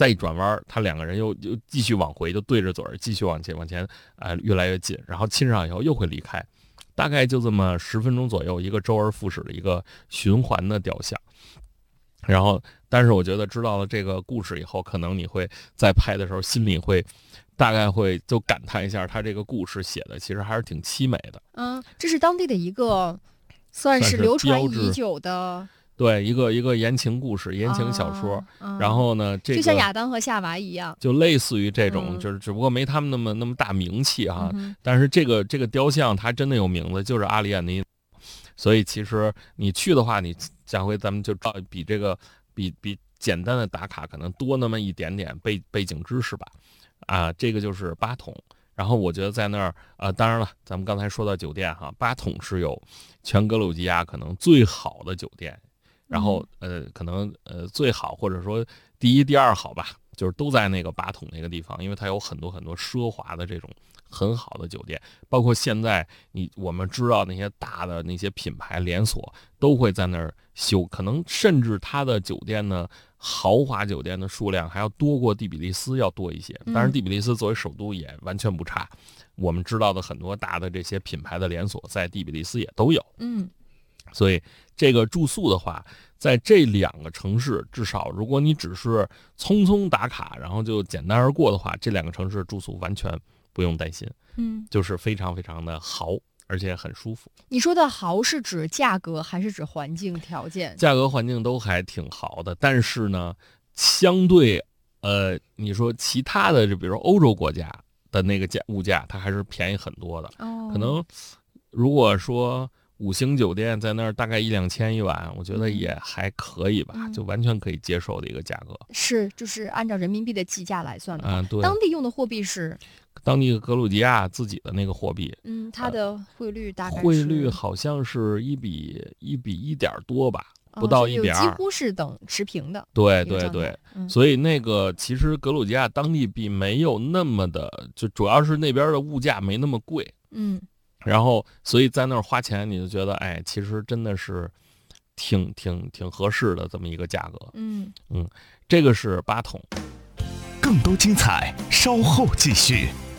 再一转弯，他两个人又继续往回，就对着嘴儿继续往前越来越近，然后亲上以后又会离开，大概就这么10分钟左右，一个周而复始的一个循环的雕像。然后，但是我觉得知道了这个故事以后，可能你会在拍的时候心里会大概会就感叹一下，他这个故事写的其实还是挺凄美的。 这是当地的一个算是流传已久的。 对，一个言情故事、言情小说，然后呢，这个就像亚当和夏娃一样， 就类似于这种，就是只不过没他们那么大名气哈。但是这个雕像它真的有名字，就是阿里安尼。所以其实你去的话，你下回咱们就比这个比简单的打卡可能多那么一点点背景知识吧。这个就是巴统。然后我觉得在那儿当然了，咱们刚才说到酒店哈，巴统是有全格鲁吉亚可能最好的酒店。然后可能最好或者说第一、第二好吧，就是都在那个巴统那个地方，因为它有很多很多奢华的这种很好的酒店，包括现在我们知道那些大的那些品牌连锁都会在那儿修，可能甚至它的酒店呢，豪华酒店的数量还要多过蒂比利斯要多一些。当然，蒂比利斯作为首都也完全不差，我们知道的很多大的这些品牌的连锁在蒂比利斯也都有。所以这个住宿的话，在这2个城市，至少如果你只是匆匆打卡，然后就简单而过的话，这2个城市住宿完全不用担心。就是非常非常的豪，而且很舒服。 你说的豪是指价格还是指环境条件？ 价格环境都还挺豪的，但是呢，相对你说其他的，就比如说欧洲国家的那个物价，它还是便宜很多的。可能如果说5星酒店在那儿大概1-2千一晚，我觉得也还可以吧，就完全可以接受的一个价格。 是，就是按照人民币的计价来算的话， 对， 当地用的货币是当地格鲁吉亚自己的那个货币。 它的汇率大概是汇率好像是1比1点多吧，不到1比2， 几乎是持平的。 对，所以那个其实格鲁吉亚当地币没有那么的，就主要是那边的物价没那么贵。然后，所以在那儿花钱，你就觉得，其实真的是挺合适的这么一个价格。这个是巴统。 更多精彩，稍后继续。